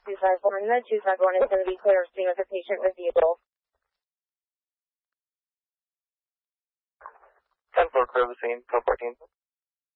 251. The 251 is going to be clear of scene with the patient with vehicle. 10-4, clear the scene, 1214.